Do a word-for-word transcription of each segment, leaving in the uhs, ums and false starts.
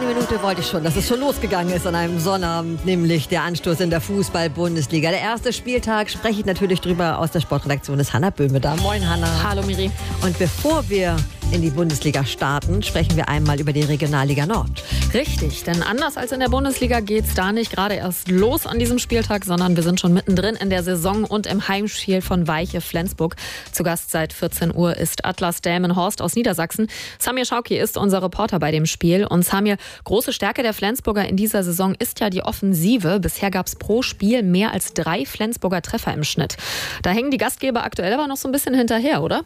Eine Minute wollte ich schon, dass es schon losgegangen ist an einem Sonnabend, nämlich der Anstoß in der Fußball-Bundesliga. Der erste Spieltag, spreche ich natürlich drüber aus der Sportredaktion, ist Hanna Böhme da. Moin Hanna. Hallo Miri. Und bevor wir in die Bundesliga starten, sprechen wir einmal über die Regionalliga Nord. Richtig, denn anders als in der Bundesliga geht es da nicht gerade erst los an diesem Spieltag, sondern wir sind schon mittendrin in der Saison und im Heimspiel von Weiche Flensburg. Zu Gast seit vierzehn Uhr ist Atlas Delmenhorst aus Niedersachsen. Samir Schauki ist unser Reporter bei dem Spiel. Und Samir, große Stärke der Flensburger in dieser Saison ist ja die Offensive. Bisher gab es pro Spiel mehr als drei Flensburger Treffer im Schnitt. Da hängen die Gastgeber aktuell aber noch so ein bisschen hinterher, oder?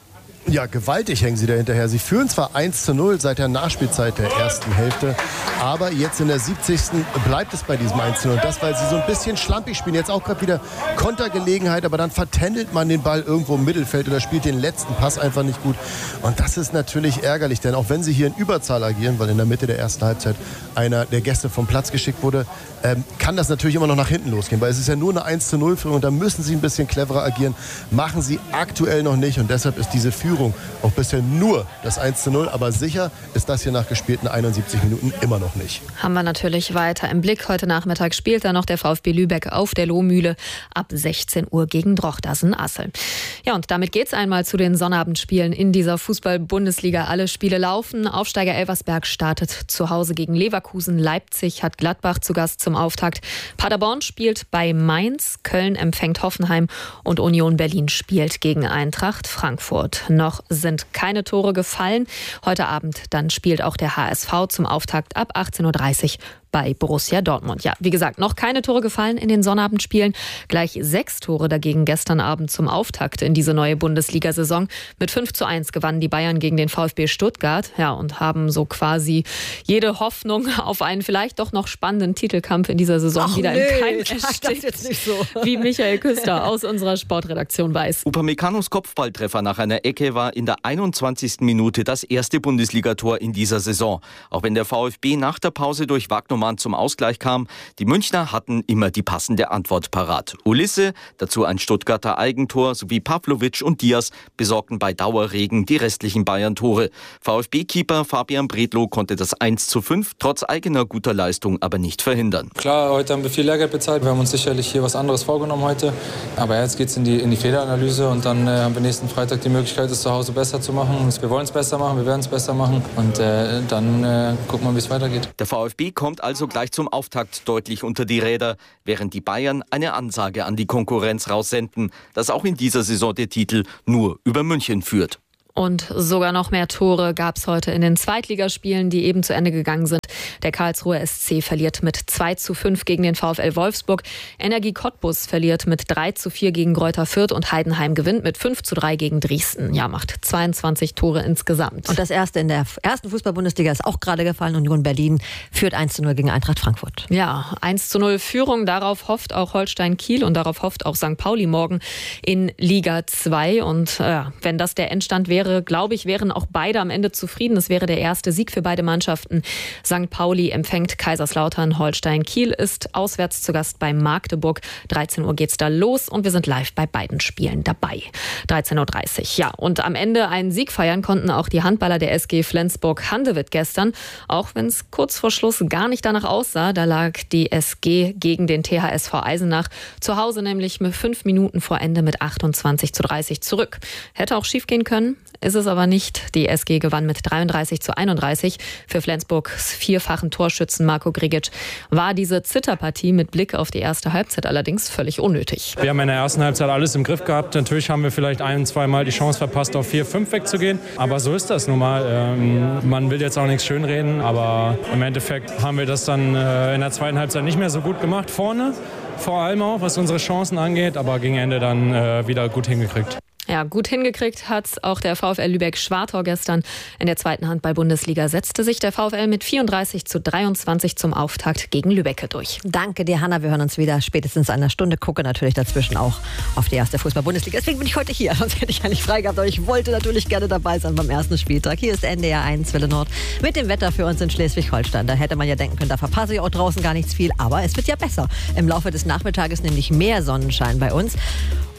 Ja, gewaltig hängen sie da hinterher. Sie führen zwar eins zu null seit der Nachspielzeit der ersten Hälfte, aber jetzt in der siebzigsten bleibt es bei diesem eins zu null. Und das, weil sie so ein bisschen schlampig spielen. Jetzt auch gerade wieder Kontergelegenheit, aber dann vertändelt man den Ball irgendwo im Mittelfeld oder spielt den letzten Pass einfach nicht gut. Und das ist natürlich ärgerlich, denn auch wenn sie hier in Überzahl agieren, weil in der Mitte der ersten Halbzeit einer der Gäste vom Platz geschickt wurde, ähm, kann das natürlich immer noch nach hinten losgehen, weil es ist ja nur eine eins zu null Führung und da müssen sie ein bisschen cleverer agieren. Machen sie aktuell noch nicht und deshalb ist diese Führung auch bisher nur das eins zu null, aber sicher ist das hier nach gespielten einundsiebzig Minuten immer noch nicht. Haben wir natürlich weiter im Blick. Heute Nachmittag spielt dann noch der VfB Lübeck auf der Lohmühle ab sechzehn Uhr gegen Drochtersen-Assel. Ja, und damit geht's einmal zu den Sonnabendspielen in dieser Fußball-Bundesliga. Alle Spiele laufen. Aufsteiger Elversberg startet zu Hause gegen Leverkusen. Leipzig hat Gladbach zu Gast zum Auftakt. Paderborn spielt bei Mainz. Köln empfängt Hoffenheim und Union Berlin spielt gegen Eintracht Frankfurt. Noch sind keine Tore gefallen. Heute Abend dann spielt auch der H S V zum Auftakt ab achtzehn Uhr dreißig bei Borussia Dortmund. Ja, wie gesagt, noch keine Tore gefallen in den Sonnabendspielen. Gleich sechs Tore dagegen gestern Abend zum Auftakt in diese neue Bundesliga-Saison. Mit fünf zu eins gewannen die Bayern gegen den VfB Stuttgart. Ja, und haben so quasi jede Hoffnung auf einen vielleicht doch noch spannenden Titelkampf in dieser Saison Ach wieder nee, im Keim erstickt. Das jetzt nicht so. Wie Michael Küster aus unserer Sportredaktion weiß. Upamecano's Kopfballtreffer nach einer Ecke war in der einundzwanzigsten Minute das erste Bundesligator in dieser Saison. Auch wenn der VfB nach der Pause durch Wagnermann zum Ausgleich kam, die Münchner hatten immer die passende Antwort parat. Ulisse, dazu ein Stuttgarter Eigentor, sowie Pavlovic und Diaz besorgten bei Dauerregen die restlichen Bayern-Tore. VfB-Keeper Fabian Bredlow konnte das eins zu fünf trotz eigener guter Leistung aber nicht verhindern. Klar, heute haben wir viel Lehrgeld bezahlt. Wir haben uns sicherlich hier was anderes vorgenommen heute. Aber jetzt geht es in die, in die Fehleranalyse und dann äh, haben wir nächsten Freitag die Möglichkeit, es zu Hause besser zu machen. Wir wollen es besser machen, wir werden es besser machen und äh, dann äh, gucken wir, wie es weitergeht. Der VfB kommt also gleich zum Auftakt deutlich unter die Räder, während die Bayern eine Ansage an die Konkurrenz raussenden, dass auch in dieser Saison der Titel nur über München führt. Und sogar noch mehr Tore gab es heute in den Zweitligaspielen, die eben zu Ende gegangen sind. Der Karlsruher S C verliert mit zwei zu fünf gegen den VfL Wolfsburg. Energie Cottbus verliert mit drei zu vier gegen Greuther Fürth und Heidenheim gewinnt mit fünf zu drei gegen Dresden. Ja, macht zweiundzwanzig Tore insgesamt. Und das erste in der ersten Fußball-Bundesliga ist auch gerade gefallen. Union Berlin führt eins zu null gegen Eintracht Frankfurt. Ja, eins zu null Führung. Darauf hofft auch Holstein Kiel und darauf hofft auch Sankt Pauli morgen in Liga zwei. Und äh, wenn das der Endstand wäre, glaube ich, wären auch beide am Ende zufrieden. Es wäre der erste Sieg für beide Mannschaften. Sankt Pauli empfängt Kaiserslautern. Holstein Kiel ist auswärts zu Gast bei Magdeburg. dreizehn Uhr geht's da los und wir sind live bei beiden Spielen dabei. dreizehn Uhr dreißig. Ja, und am Ende einen Sieg feiern konnten auch die Handballer der S G Flensburg-Handewitt gestern. Auch wenn es kurz vor Schluss gar nicht danach aussah. Da lag die S G gegen den T H S V Eisenach zu Hause nämlich mit fünf Minuten vor Ende mit achtundzwanzig zu dreißig zurück. Hätte auch schief gehen können. Ist es aber nicht. Die S G gewann mit dreiunddreißig zu einunddreißig. Für Flensburgs vierfachen Torschützen Marco Grigic war diese Zitterpartie mit Blick auf die erste Halbzeit allerdings völlig unnötig. Wir haben in der ersten Halbzeit alles im Griff gehabt. Natürlich haben wir vielleicht ein-, zweimal die Chance verpasst, auf vier fünf wegzugehen. Aber so ist das nun mal. Ähm, man will jetzt auch nichts schönreden, aber im Endeffekt haben wir das dann äh, in der zweiten Halbzeit nicht mehr so gut gemacht. Vorne, vor allem auch, was unsere Chancen angeht, aber gegen Ende dann äh, wieder gut hingekriegt. Ja, gut hingekriegt hat auch der VfL Lübeck-Schwartau gestern. In der zweiten Handball-Bundesliga setzte sich der VfL mit vierunddreißig zu dreiundzwanzig zum Auftakt gegen Lübeck durch. Danke dir, Hanna. Wir hören uns wieder spätestens in einer Stunde. Gucke natürlich dazwischen auch auf die erste Fußball-Bundesliga. Deswegen bin ich heute hier. Sonst hätte ich ja nicht frei gehabt. Aber ich wollte natürlich gerne dabei sein beim ersten Spieltag. Hier ist N D R eins Welle Nord mit dem Wetter für uns in Schleswig-Holstein. Da hätte man ja denken können, da verpasse ich auch draußen gar nichts viel. Aber es wird ja besser. Im Laufe des Nachmittages nämlich mehr Sonnenschein bei uns.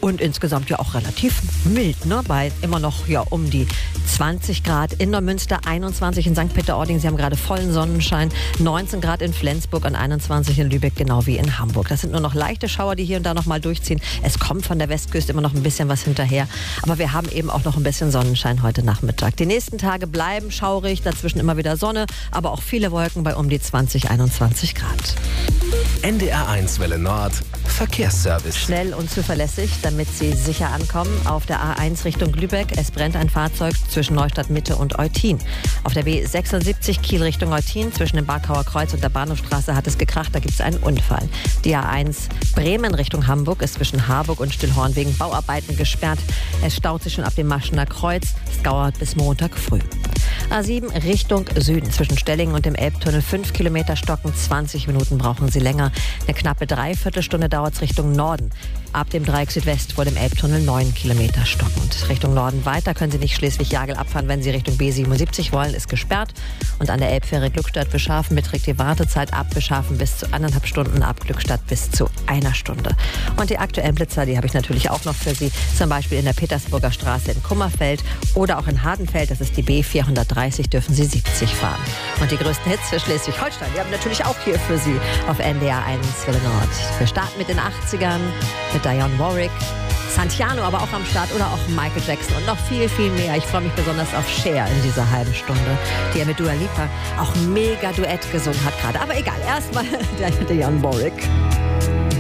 und insgesamt ja auch relativ mild, ne? Bei immer noch ja um die zwanzig Grad in Neumünster, einundzwanzig in Sankt Peter-Ording. Sie haben gerade vollen Sonnenschein, neunzehn Grad in Flensburg und einundzwanzig in Lübeck, genau wie in Hamburg. Das sind nur noch leichte Schauer, die hier und da noch mal durchziehen. Es kommt von der Westküste immer noch ein bisschen was hinterher, aber wir haben eben auch noch ein bisschen Sonnenschein heute Nachmittag. Die nächsten Tage bleiben schaurig, dazwischen immer wieder Sonne, aber auch viele Wolken bei um die zwanzig, einundzwanzig Grad. N D R eins Welle Nord, Verkehrsservice. Schnell und zuverlässig, damit Sie sicher ankommen. Auf der A eins Richtung Lübeck, es brennt ein Fahrzeug zwischen Neustadt Mitte und Eutin. Auf der B sechsundsiebzig Kiel Richtung Eutin, zwischen dem Barkauer Kreuz und der Bahnhofstraße hat es gekracht, da gibt es einen Unfall. Die A eins Bremen Richtung Hamburg ist zwischen Harburg und Stillhorn wegen Bauarbeiten gesperrt. Es staut sich schon ab dem Maschener Kreuz, es dauert bis Montag früh. A sieben Richtung Süden, zwischen Stellingen und dem Elbtunnel fünf Kilometer stocken, zwanzig Minuten brauchen Sie länger. Eine knappe Dreiviertelstunde dauert es Richtung Norden. Ab dem Dreieck Südwest vor dem Elbtunnel neun Kilometer stockend. Richtung Norden weiter können Sie nicht Schleswig-Jagel abfahren, wenn Sie Richtung B siebenundsiebzig wollen, ist gesperrt. Und an der Elbfähre Glückstadt-Beschafen beträgt die Wartezeit ab Beschafen bis zu anderthalb Stunden, ab Glückstadt bis zu einer Stunde. Und die aktuellen Blitzer, die habe ich natürlich auch noch für Sie, zum Beispiel in der Petersburger Straße in Kummerfeld oder auch in Hardenfeld, das ist die B vierhundertdreißig, dürfen Sie siebzig fahren. Und die größten Hits für Schleswig-Holstein, die haben wir natürlich auch hier für Sie auf N D R eins Welle Nord. Wir starten mit den achtzigern, mit Dionne Warwick, Santiano aber auch am Start oder auch Michael Jackson und noch viel, viel mehr. Ich freue mich besonders auf Cher in dieser halben Stunde, die er mit Dua Lipa auch mega Duett gesungen hat gerade. Aber egal, erstmal der Dionne Warwick.